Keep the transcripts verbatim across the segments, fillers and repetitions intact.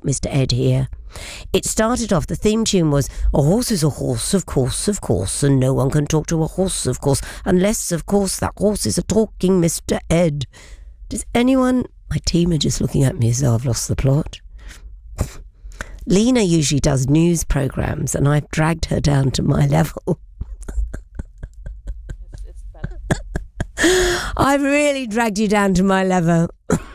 got Mister Ed here. It started off, the theme tune was, a horse is a horse, of course, of course, and no one can talk to a horse, of course, unless, of course, that horse is a talking Mister Ed. Does anyone... My team are just looking at me as though I've lost the plot. Lena usually does news programmes, and I've dragged her down to my level. It's, it's better. I've really dragged you down to my level.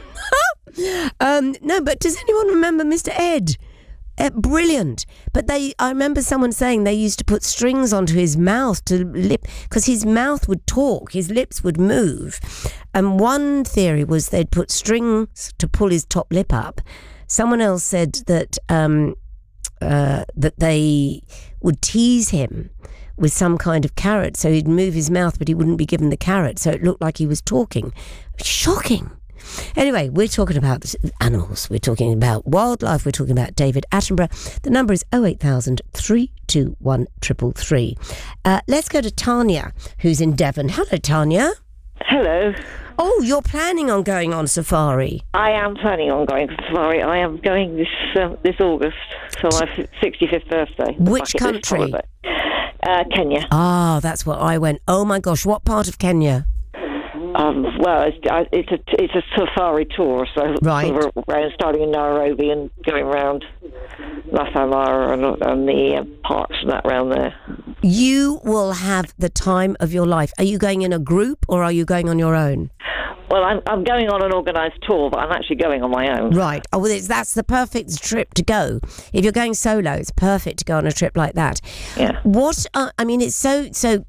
um, no, but does anyone remember Mister Ed? Uh, brilliant. But they, I remember someone saying they used to put strings onto his mouth to lip, because his mouth would talk, his lips would move. And one theory was they'd put strings to pull his top lip up. Someone else said that um, uh, that they would tease him with some kind of carrot, so he'd move his mouth, but he wouldn't be given the carrot, so it looked like he was talking. Shocking. Anyway, we're talking about animals, we're talking about wildlife, we're talking about David Attenborough. The number is oh eight thousand, three two one, three three three. Uh, let's go to Tanya, who's in Devon. Hello, Tanya. Hello. Oh, you're planning on going on safari? I am planning on going safari. I am going this uh, this August for my sixty-fifth birthday. Which country? Uh, Kenya. Ah, that's where I went. Oh my gosh, what part of Kenya? Um, well, it's, it's a it's a safari tour, so right. we're around, starting in Nairobi and going around Masai Mara and, and the uh, parks and that around there. You will have the time of your life. Are you going in a group or are you going on your own? Well, I'm I'm going on an organised tour, but I'm actually going on my own. Right. Oh, well, it's, that's the perfect trip to go. If you're going solo, it's perfect to go on a trip like that. Yeah. What? Uh, I mean, it's so so.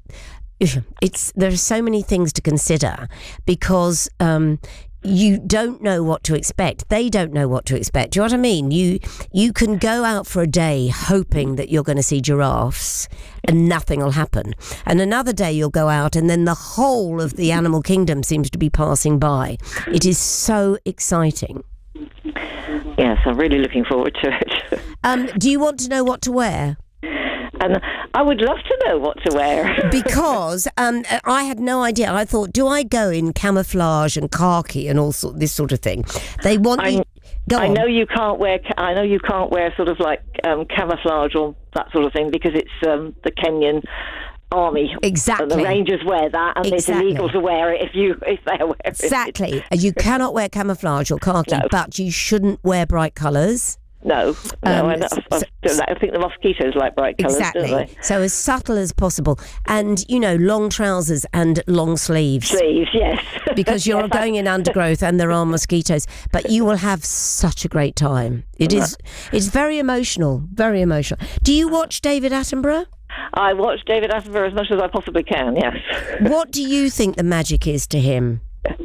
It's there are so many things to consider because um, you don't know what to expect. They don't know what to expect. Do you know what I mean? You you can go out for a day hoping that you're going to see giraffes and nothing will happen. And another day you'll go out and then the whole of the animal kingdom seems to be passing by. It is so exciting. Yes, I'm really looking forward to it. Um, do you want to know what to wear? And I would love to know what to wear. Because um, I had no idea. I thought, do I go in camouflage and khaki and all sort this sort of thing? They want I, you. Go I on. know you can't wear. I know you can't wear sort of like um, camouflage or that sort of thing because it's um, the Kenyan army. Exactly. And the Rangers wear that, and exactly. it's illegal to wear it if you if they wear it. Exactly. You cannot wear camouflage or khaki, no. but you shouldn't wear bright colours. No, no, Um, I, know, I, so- I think the mosquitoes like bright colours, Exactly. don't they? So as subtle as possible, and you know, long trousers and long sleeves. Sleeves, yes. Because you're Yes, going in undergrowth and there are mosquitoes, but you will have such a great time. It is. It's very emotional. Very emotional. Do you watch David Attenborough? I watch David Attenborough as much as I possibly can. Yes. What do you think the magic is to him?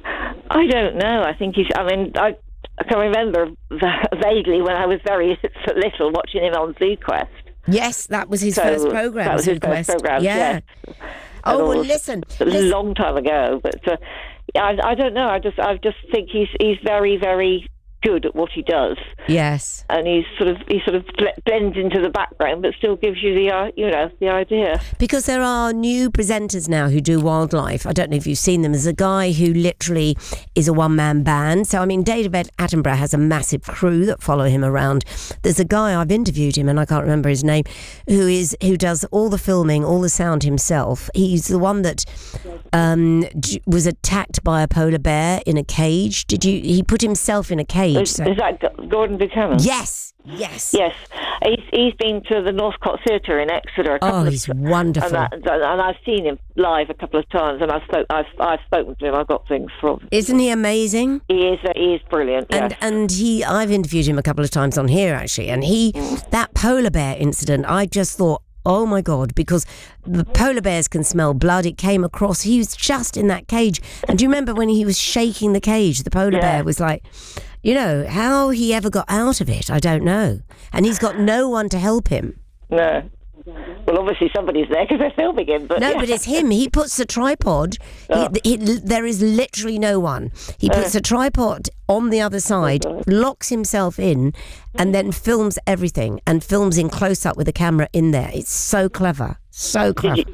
I don't know. I think he's. I mean, I. I can remember vaguely when I was very little watching him on Zoo Quest. Yes, that was his So, first programme. That was his Zoo Quest. first programme, Yeah. yes. Oh, And well, all- listen. It was listen. a long time ago, but uh, I, I don't know. I just, I just think he's, he's very, very good at what he does, Yes. and he's sort of, he sort of bl- blends into the background, but still gives you the, uh, you know, the idea. Because there are new presenters now who do wildlife. I don't know if you've seen them. There's a guy who literally is a one-man band. So, I mean, David Attenborough has a massive crew that follow him around. There's a guy, I've interviewed him, and I can't remember his name, who is who does all the filming, all the sound himself. He's the one that um, j- was attacked by a polar bear in a cage. Did you? He put himself in a cage. Is, So. is that G- Gordon Buchanan? Yes, yes. Yes, he's, he's been to the Northcote Theatre in Exeter a couple Oh, of he's times. wonderful. And, that, and I've seen him live a couple of times, and I've, spoke, I've, I've spoken to him. I've got things from him. Isn't he amazing? He is, uh, he is brilliant, yes. And and he, I've interviewed him a couple of times on here actually, and he, that polar bear incident, I just thought, oh my God, because the polar bears can smell blood. It came across. He was just in that cage, and do you remember when he was shaking the cage? The polar Yeah. bear was like, you know, how he ever got out of it, I don't know. And he's got no one to help him. No. Well, obviously somebody's there because they're filming him. But No, yeah. but it's him. He puts the tripod. Oh. He, he, there is literally no one. He puts Uh. a tripod on the other side, locks himself in, and then films everything and films in close up with the camera in there. It's so clever. So Did clever. you,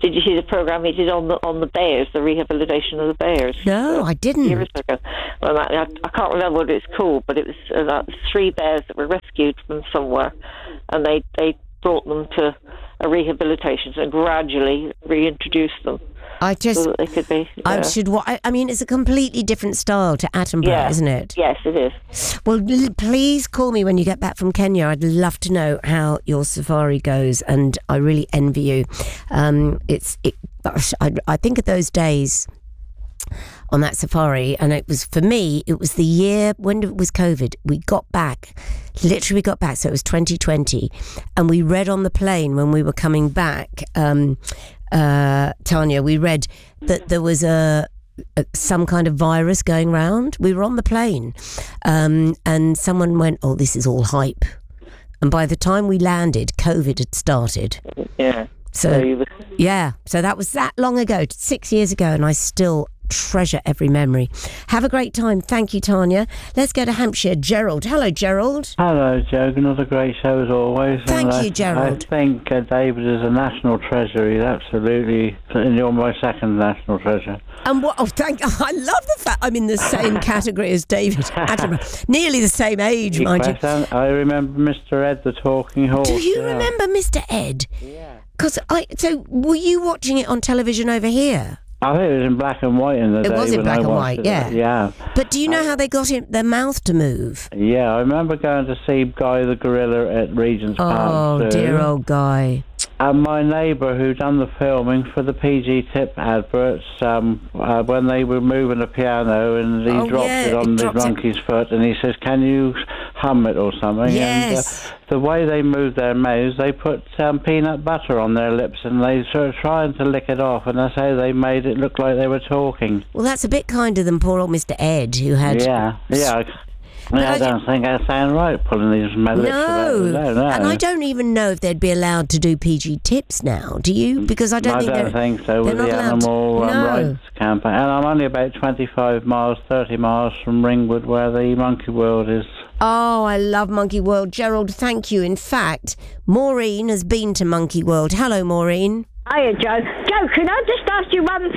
Did you see the program he did on the on the bears, the rehabilitation of the bears? No, I didn't. Years ago. Well, I, I can't remember what it's called, but it was uh, three bears that were rescued from somewhere, and they they brought them to a rehabilitation and gradually reintroduced them. I just, so that they could be. Uh, I should. I, I mean, it's a completely different style to Attenborough, yeah. isn't it? Yes, it is. Well, l- please call me when you get back from Kenya. I'd love to know how your safari goes, and I really envy you. Um, it's, it, I, I think of those days on that safari, and it was, for me, it was the year when it was COVID. We got back, literally got back, so it was twenty twenty, and we read on the plane when we were coming back. Um, Uh, Tanya, we read that there was a, a some kind of virus going round. We were on the plane, um, and someone went, "Oh, this is all hype." And by the time we landed, COVID had started. Yeah. So, so you were... yeah. So that was that long ago, six years ago, and I still treasure every memory. Have a great time. Thank you, Tanya. Let's go to Hampshire. Gerald. Hello, Gerald. Hello, Joe. Another great show as always. Thank and you, I, Gerald. I think uh, David is a national treasure. He's absolutely, and you're my second national treasure. And what? Oh, thank. I love the fact I'm in the same category as David Attenborough. Nearly the same age, You mind you. question? I remember Mister Ed, the talking horse. Do you yeah. remember Mister Ed? Yeah. Because I. So, were you watching it on television over here? I think it was in black and white in the It day. was in when black I and watched white, it. yeah. Yeah. But do you know how they got it, their mouth to move? Yeah, I remember going to see Guy the Gorilla at Regent's Park. Oh, Zoo. dear old Guy. And my neighbour who done the filming for the P G Tip adverts, um, uh, when they were moving the piano and he Oh, dropped yeah, it on it the dropped it. monkey's foot and he says, "Can you hum it or something?" Yes. And uh, the way they moved their mouths, they put um, peanut butter on their lips and they sort of trying to lick it off, and that's how they made it look like they were talking. Well, that's a bit kinder than poor old Mister Ed, who had... Yeah, yeah. I, I I don't think I sound right pulling these my lips No. about. No, no. And I don't even know if they'd be allowed to do P G tips now. Do you? Because I don't I think don't they're... think so with they're the not allowed to- animal um, No. rights campaign. And I'm only about twenty-five miles, thirty miles from Ringwood, where the Monkey World is. Oh, I love Monkey World. Gerald, thank you. In fact, Maureen has been to Monkey World. Hello, Maureen. Hiya, Joe. Joe, can I just ask you one